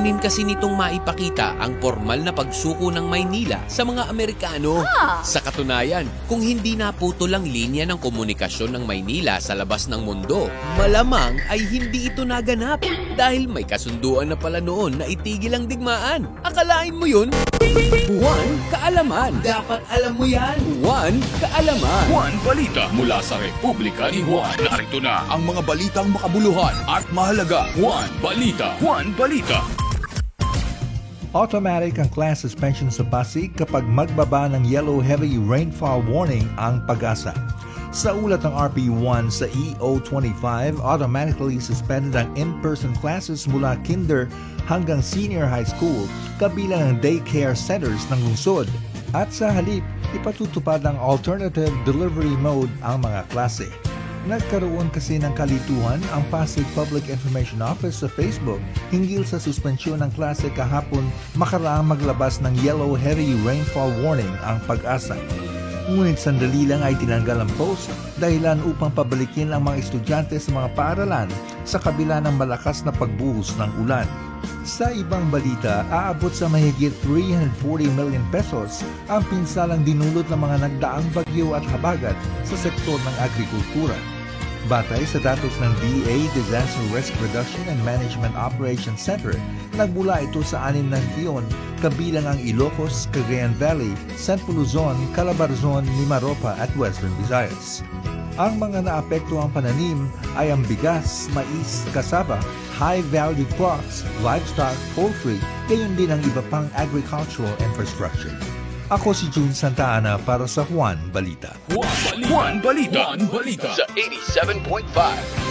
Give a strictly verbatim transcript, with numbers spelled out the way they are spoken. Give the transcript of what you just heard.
Layunin kasi nitong maipakita ang formal na pagsuko ng Maynila sa mga Amerikano. Ah. Sa katunayan, kung hindi naputol ang linya ng komunikasyon ng Maynila sa labas ng mundo, malamang ay hindi ito naganap dahil may kasunduan na pala noon na itigil ang digmaan. Akalain mo yun? Juan Kaalaman. Dapat alam mo yan. Juan Kaalaman. Juan Balita mula sa Republika ni Juan. Narito na ang mga balitang makabuluhan at mahalaga. Juan Balita. Juan Balita. Automatic ang class suspension sa Pasig kapag magbaba ng yellow heavy rainfall warning ang Pag-asa. Sa ulat ng R P one sa E O twenty-five, automatically suspended ang in-person classes mula kinder hanggang senior high school kabilang ang daycare centers ng lungsod. At sa halip, ipatutupad ang alternative delivery mode ang mga klase. Nagkaroon kasi ng kalituhan ang Pasig Public Information Office sa Facebook hinggil sa suspensyon ng klase kahapon makaraang maglabas ng yellow heavy rainfall warning ang Pag-asa. Ngunit sandali lang ay tinanggal ang post dahilan upang pabalikin ang mga estudyante sa mga paaralan sa kabila ng malakas na pagbuhos ng ulan. Sa ibang balita, aabot sa mahigit three hundred forty million pesos ang pinsalang dinulot ng mga nagdaang bagyo at habagat sa sektor ng agrikultura. Batay sa datos ng D A Disaster Risk Reduction and Management Operations Center, nagmula ito sa anim na rehiyon kabilang ang Ilocos, Cagayan Valley, Central Luzon, Calabarzon, Mimaropa at Western Visayas. Ang mga naapektuhang pananim ay ang bigas, mais, cassava, high-value crops, livestock, poultry, gayon din ang iba pang agricultural infrastructure. Ako si June Santa Ana para sa Juan Balita. Juan Balita. Juan Balita. Sa eighty-seven point five.